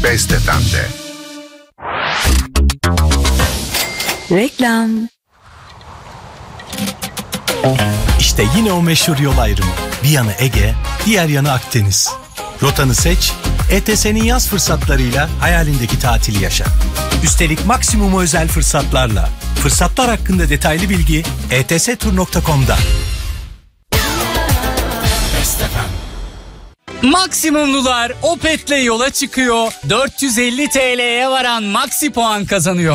Best FM'de. Reklam. İşte yine o meşhur yol ayrımı. Bir yanı Ege, diğer yanı Akdeniz. Rotanı seç, ETS'nin yaz fırsatlarıyla hayalindeki tatili yaşa. Üstelik maksimum özel fırsatlarla. Fırsatlar hakkında detaylı bilgi etstur.com'da. Maksimumlular Opet'le yola çıkıyor. 450 TL'ye varan Maxi puan kazanıyor.